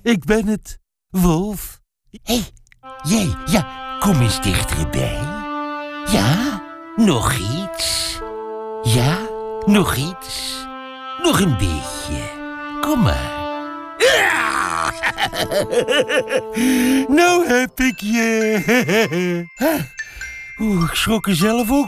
Ik ben het, Wolf. Hé, jij, ja, kom eens dichterbij. Ja, nog iets. Ja, nog iets. Nog een beetje. Kom maar. Nou heb ik je. Oeh, ik schrok er zelf ook